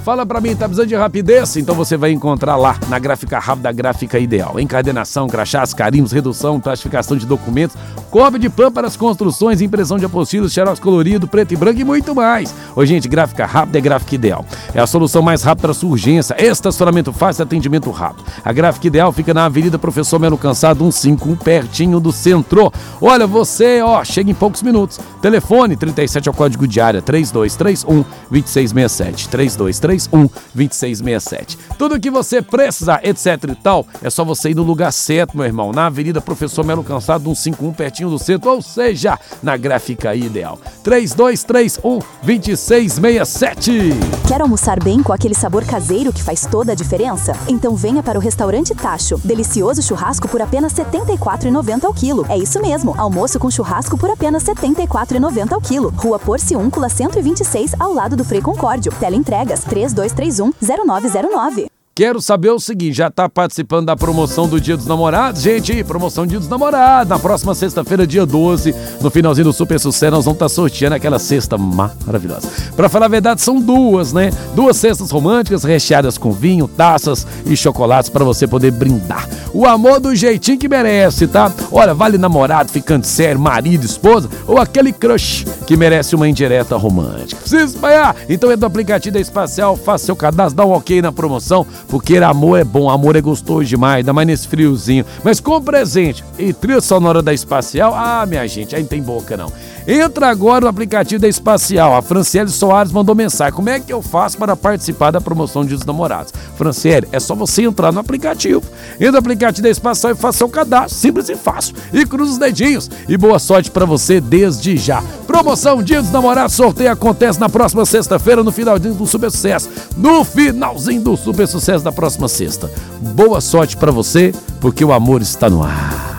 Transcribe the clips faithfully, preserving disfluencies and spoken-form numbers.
Fala pra mim, tá precisando de rapidez? Então você vai encontrar lá na Gráfica Rápida, a Gráfica Ideal. Encadernação, crachás, carimbos, redução, plastificação de documentos, cópia de plano para as construções, impressão de apostilas, xerox colorido, preto e branco e muito mais. Ô, gente, Gráfica Rápida é Gráfica Ideal. É a solução mais rápida para sua urgência, estacionamento fácil e atendimento rápido. A Gráfica Ideal fica na Avenida Professor Melo Cansado cento e cinquenta e um, pertinho do centro. Olha, você, ó, chega em poucos minutos. Telefone trinta e sete é o código de área, três dois três um, dois seis seis sete, três dois três um, dois seis seis sete. Tudo que você precisa, etc e tal, é só você ir no lugar certo, meu irmão, na Avenida Professor Melo Cansado cento e cinquenta e um, pertinho do centro, ou seja, na Gráfica Ideal. três dois três um, dois seis seis sete. Quer almoçar bem com aquele sabor caseiro que faz toda a diferença? Então venha para o Restaurante Tacho. Delicioso churrasco por apenas setenta e quatro reais e noventa centavos ao quilo. É isso mesmo, almoço com churrasco por apenas setenta e quatro reais e noventa centavos ao quilo. Rua Porciúncula cento e vinte e seis, ao lado do Frei Concórdio. Teleentregas três dois três um, zero nove zero nove. Quero saber o seguinte, já tá participando da promoção do Dia dos Namorados? Gente, promoção Dia dos Namorados, na próxima sexta-feira, dia doze, no finalzinho do Super Sucesso, nós vamos estar sorteando aquela cesta maravilhosa. Pra falar a verdade, são duas, né? Duas cestas românticas recheadas com vinho, taças e chocolates pra você poder brindar. O amor do jeitinho que merece, tá? Olha, vale namorado, ficante sério, marido, esposa ou aquele crush que merece uma indireta romântica. Precisa espalhar? Então é do aplicativo da Espacial, faça seu cadastro, dá um ok na promoção, porque amor é bom, amor é gostoso demais, ainda mais nesse friozinho. Mas com presente e trilha sonora da Espacial, ah, minha gente, aí não tem boca não. Entra agora no aplicativo da Espacial. A Franciele Soares mandou mensagem. Como é que eu faço para participar da promoção Dia dos Namorados? Franciele, é só você entrar no aplicativo. Entra no aplicativo da Espacial e faça seu cadastro. Simples e fácil. E cruza os dedinhos. E boa sorte para você desde já. Promoção Dia dos Namorados. Sorteio acontece na próxima sexta-feira, no finalzinho do Super Sucesso. No finalzinho do Super Sucesso da próxima sexta. Boa sorte para você, porque o amor está no ar.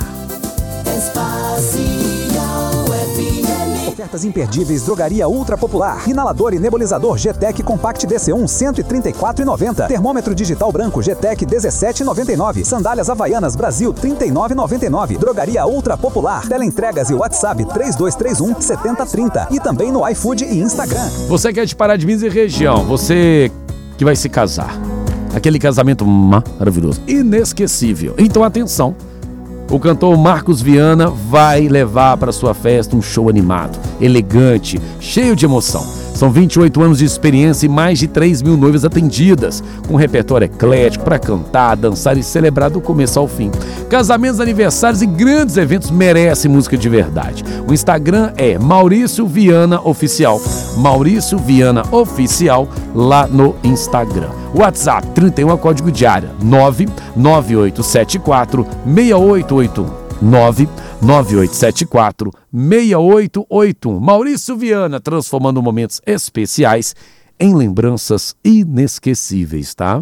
Ofertas imperdíveis, Drogaria Ultra Popular. Inalador e nebulizador G-Tec Compact D C um, cento e trinta e quatro reais e noventa centavos. Termômetro digital branco G-Tec dezessete reais e noventa e nove centavos. Sandálias Havaianas Brasil trinta e nove reais e noventa e nove centavos. Drogaria Ultra Popular. Teleentregas e WhatsApp três dois três um, sete zero três zero. E também no iFood e Instagram. Você quer de Pará de Minas e região, você que vai se casar. Aquele casamento maravilhoso, inesquecível. Então atenção. O cantor Marcos Viana vai levar para sua festa um show animado, elegante, cheio de emoção. São vinte e oito anos de experiência e mais de três mil noivas atendidas, com um repertório eclético para cantar, dançar e celebrar do começo ao fim. Casamentos, aniversários e grandes eventos merecem música de verdade. O Instagram é Maurício Viana Oficial. Maurício Viana Oficial lá no Instagram. WhatsApp trinta e um, código de área nove nove oito sete quatro, seis oito oito um. nove nove oito sete quatro, seis oito oito um. Maurício Viana, transformando momentos especiais em lembranças inesquecíveis, tá?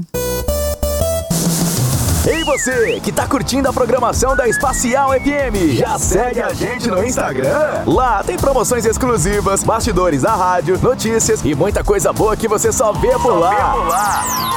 Ei, você que tá curtindo a programação da Espacial F M, já segue a gente no Instagram? Lá tem promoções exclusivas, bastidores da rádio, notícias e muita coisa boa que você só vê por lá.